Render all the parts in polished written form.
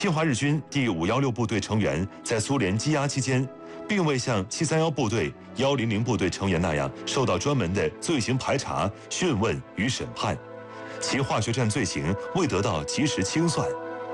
侵华日军第516部队成员在苏联羁押期间，并未像731部队、100部队成员那样受到专门的罪行排查、讯问与审判，其化学战罪行未得到及时清算。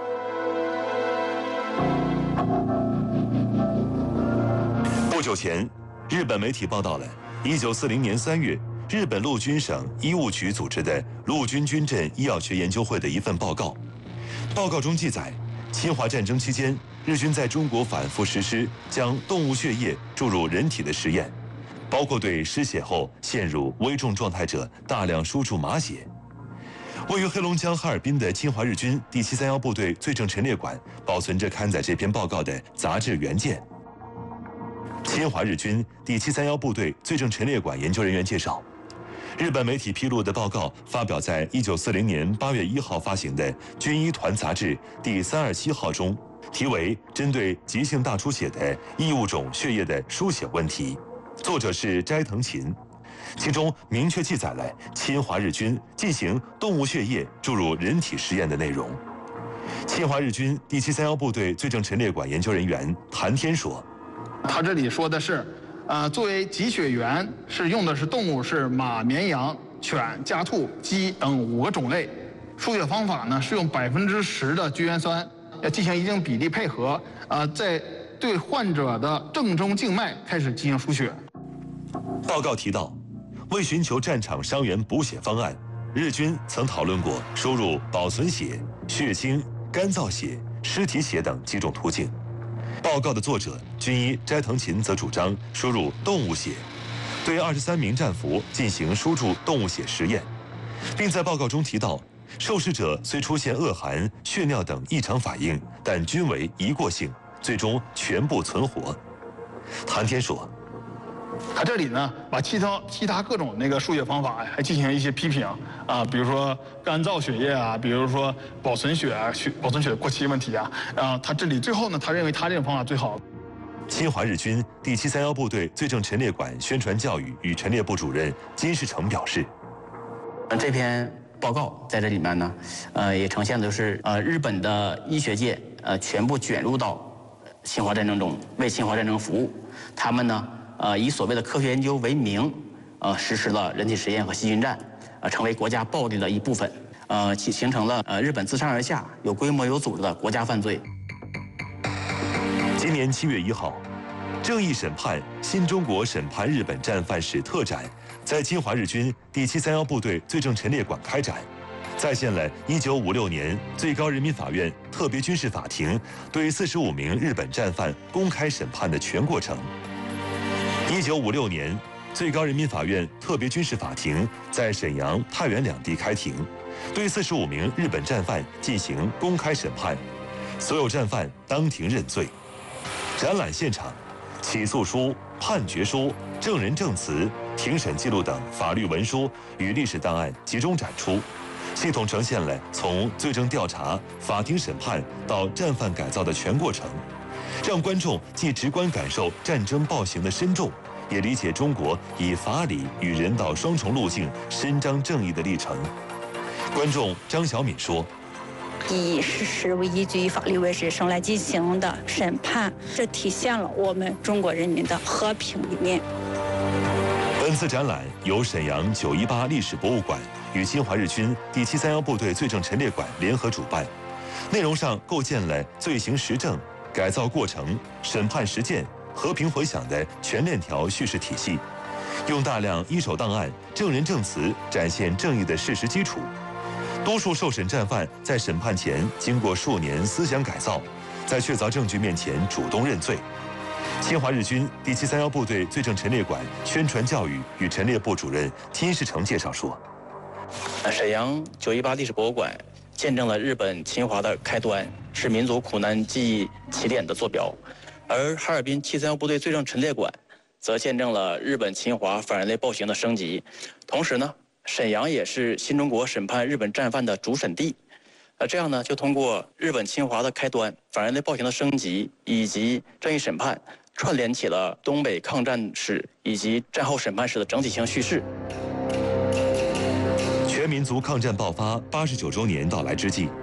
不久前，日本媒体报道了1940年3月日本陆军省医务局组织的陆军军政医药学研究会的一份报告。报告中记载，侵华战争期间，日军在中国反复实施将动物血液注入人体的实验，包括对失血后陷入危重状态者大量输注马血。位于黑龙江哈尔滨的侵华日军第731部队罪证陈列馆保存着刊载这篇报告的杂志原件。侵华日军第731部队罪证陈列馆研究人员介绍，日本媒体披露的报告发表在1940年8月1号发行的《军医团》杂志第327号中，题为《针对急性大出血的异物种血液的输血问题》，作者是斋藤勤。其中明确记载了侵华日军进行动物血液注入人体实验的内容。侵华日军第731部队罪证陈列馆研究人员谭天说：“ 他这里说的是。”作为集血源是用的是动物是马、绵羊、犬、家兔、鸡等5个种类。输血方法呢是用10%的聚氨酸，要进行一定比例配合，在对患者的正中静脉开始进行输血。 报告提到，为寻求战场伤员补血方案，日军曾讨论过输入保存血、血清、干燥血、尸体血等几种途径。报告的作者军医斋藤勤则主张输入动物血，对23名战俘进行输注动物血实验，并在报告中提到，受试者虽出现恶寒、血尿等异常反应，但均为一过性，最终全部存活。谭天说：“ 他这里呢，把其他各种那个输血方法还进行一些批评啊，比如说干燥血液啊，比如说保存血啊，保存血过期问题啊，他这里最后呢，他认为他这种方法最好。” 侵华日军第731部队罪证陈列馆宣传教育与陈列部主任金世成表示：“ 这篇报告在这里面呢，也呈现的就是日本的医学界全部卷入到侵华战争中，为侵华战争服务。他们呢，以所谓的科学研究为名，实施了人体实验和细菌战，成为国家暴力的一部分，形成了日本自上而下有规模有组织的国家犯罪。” 今年7月1号，正义审判新中国审判日本战犯史特展在侵华日军第731部队罪证陈列馆开展，再现了1956年最高人民法院特别军事法庭对45名日本战犯公开审判的全过程。1956年，最高人民法院特别军事法庭在沈阳、太原两地开庭，对45名日本战犯进行公开审判，所有战犯当庭认罪。展览现场，起诉书、判决书、证人证词、庭审记录等法律文书与历史档案集中展出，系统呈现了从罪证调查、法庭审判到战犯改造的全过程，让观众既直观感受战争暴行的深重，也理解中国以法理与人道双重路径伸张正义的历程。观众张小敏说：“ 以事实为依据，以法律为准绳来进行的审判，这体现了我们中国人民的和平理念。” 本次展览由沈阳918历史博物馆与侵华日军第731部队罪证陈列馆联合主办，内容上构建了罪行实证、改造过程、审判实践、和平回响的全链条叙事体系，用大量一手档案、证人证词展现正义的事实基础。多数受审战犯在审判前经过数年思想改造，在确凿证据面前主动认罪。侵华日军第731部队罪证陈列馆宣传教育与陈列部主任金世成介绍说：“ 沈阳918历史博物馆见证了日本侵华的开端，是民族苦难记忆起点的坐标；而哈尔滨731部队罪证陈列馆则见证了日本侵华反人类暴行的升级。同时呢，沈阳也是新中国审判日本战犯的主审地。这样呢，就通过日本侵华的开端、反人类暴行的升级以及正义审判，串联起了东北抗战史以及战后审判史的整体性叙事。” 全民族抗战爆发89周年到来之际，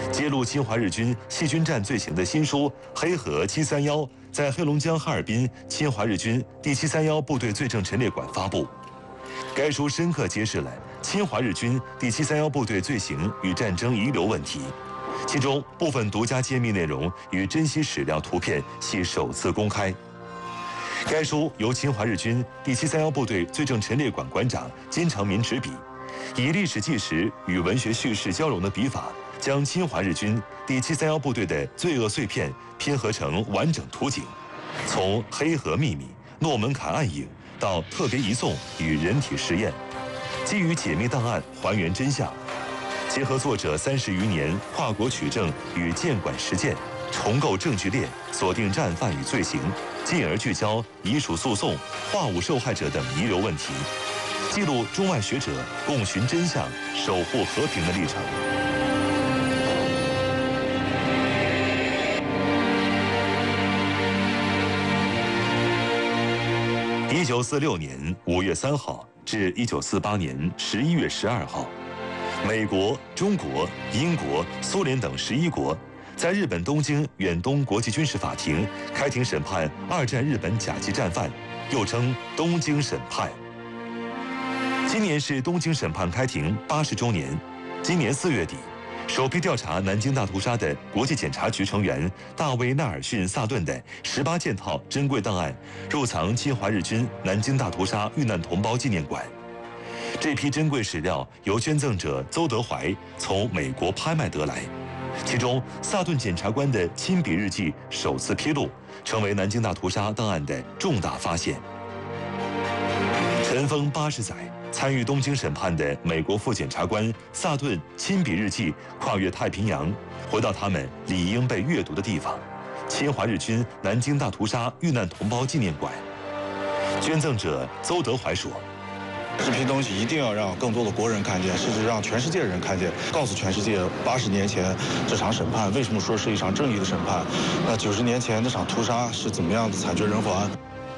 揭露侵华日军细菌战罪行的新书《黑河731》在黑龙江哈尔滨侵华日军第731部队罪证陈列馆发布。该书深刻揭示了侵华日军第731部队罪行与战争遗留问题，其中部分独家揭秘内容与珍稀史料图片系首次公开。该书由侵华日军第731部队罪证陈列馆馆长金长民执笔，以历史纪实与文学叙事交融的笔法，将侵华日军第731部队的罪恶碎片拼合成完整图景，从黑河秘密、诺门坎暗影到特别移送与人体实验，基于解密档案还原真相，结合作者30余年跨国取证与建馆实践，重构证据链，锁定战犯与罪行，进而聚焦遗属诉讼、化武受害者等遗留问题，记录中外学者共寻真相、守护和平的历程。1946年5月3号至1948年11月12号，美国、中国、英国、苏联等11国在日本东京远东国际军事法庭开庭审判2战日本甲级战犯，又称东京审判。今年是东京审判开庭80周年。今年4月底，首批调查南京大屠杀的国际检察局成员大卫·纳尔逊·萨顿的18件套珍贵档案入藏侵华日军南京大屠杀遇难同胞纪念馆。这批珍贵史料由捐赠者邹德怀从美国拍卖得来，其中萨顿检察官的亲笔日记首次披露，成为南京大屠杀档案的重大发现。尘封80载，参与东京审判的美国副检察官萨顿亲笔日记跨越太平洋，回到他们理应被阅读的地方——侵华日军南京大屠杀遇难同胞纪念馆。捐赠者邹德怀说：“ 这批东西一定要让更多的国人看见，甚至让全世界人看见，告诉全世界80年前这场审判为什么说是一场正义的审判，那90年前那场屠杀是怎么样的惨绝人寰。”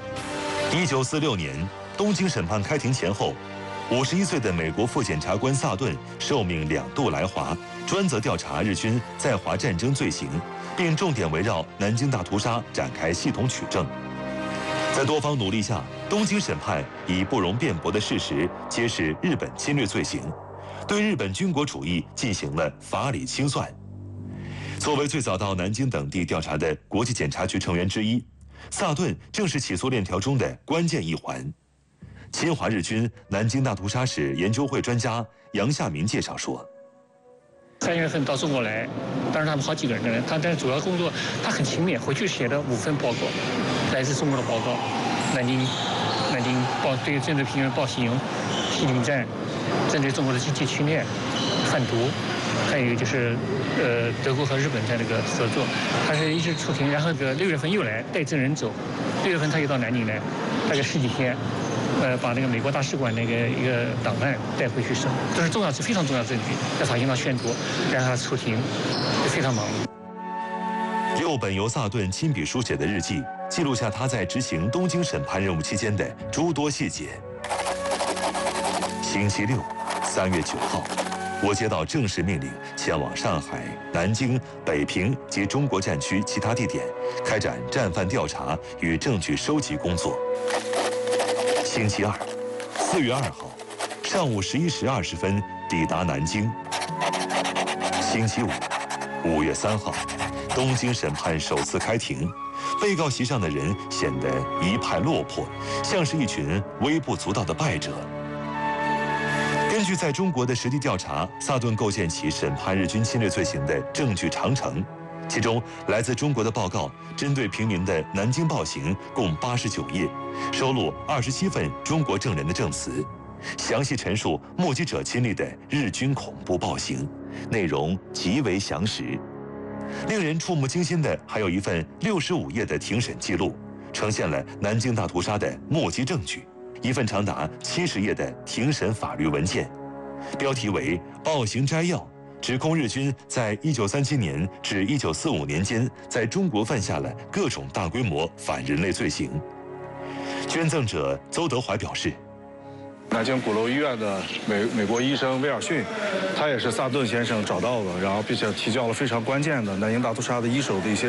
1946年东京审判开庭前后，51岁的美国副检察官萨顿受命2度来华，专责调查日军在华战争罪行，并重点围绕南京大屠杀展开系统取证。在多方努力下，东京审判以不容辩驳的事实揭示日本侵略罪行，对日本军国主义进行了法理清算。作为最早到南京等地调查的国际检察局成员之一，萨顿正是起诉链条中的关键一环。侵华日军南京大屠杀史研究会专家杨夏民介绍说 ：3月份到中国来，当时他们好几个人，但是主要工作他很勤勉，回去写了5份报告，来自中国的报告，南京报对政治平原暴行、西岭战，针对中国的经济侵略、贩毒，还有就是德国和日本在那个合作，他是一直出庭，然后6月份又来带证人走，6月份他又到南京来，大概10几天。把那个美国大使馆一个档案带回去审，这是非常重要的证据，在法庭上宣读，让他出庭，就非常忙碌。 6本由萨顿亲笔书写的日记，记录下他在执行东京审判任务期间的诸多细节。星期六，3月9号，我接到正式命令，前往上海、南京、北平及中国战区其他地点，开展战犯调查与证据收集工作。 星期二，4月2号，上午11时20分抵达南京。星期五，5月3号，东京审判首次开庭，被告席上的人显得一派落魄，像是一群微不足道的败者。根据在中国的实地调查，萨顿构建起审判日军侵略罪行的证据长城。 其中，来自中国的报告针对平民的南京暴行共89页，收录27份中国证人的证词，详细陈述目击者亲历的日军恐怖暴行，内容极为详实。令人触目惊心的还有一份65页的庭审记录，呈现了南京大屠杀的目击证据；一份长达70页的庭审法律文件，标题为《暴行摘要》。 指控日军在1937年至1945年间，在中国犯下了各种大规模反人类罪行。捐赠者邹德怀表示：“ 南京鼓楼医院的美国医生威尔逊，他也是萨顿先生找到的，然后并且提交了非常关键的南京大屠杀的一手的一些